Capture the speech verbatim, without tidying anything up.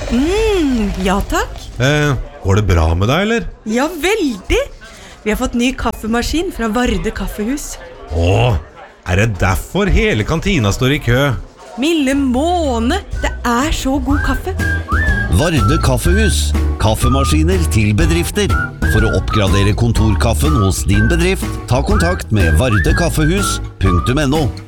Mm, ja takk. Eh, går det bra med deg, eller? Ja, veldig. Vi har fått ny kaffemaskin fra Varde Kaffehus. Åh, er det derfor hele kantina står i kø? Milde måne, det er så god kaffe. Varde Kaffehus. Kaffemaskiner til bedrifter. For å oppgradere kontorkaffen hos din bedrift, ta kontakt med vardekaffehus punktum no.